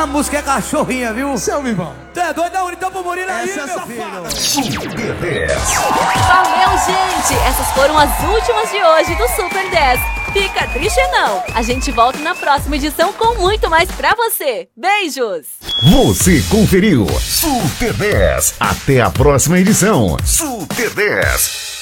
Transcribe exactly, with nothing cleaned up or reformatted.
A música é cachorrinha, viu? Seu Vivão. Tu é doido? Dá um então pro Murilo aí, Essa é meu safada. filho. Super dez. Valeu, gente! Essas foram as últimas de hoje do Super dez. Fica triste não! A gente volta na próxima edição com muito mais pra você. Beijos! Você conferiu Super dez. Até a próxima edição. Super dez.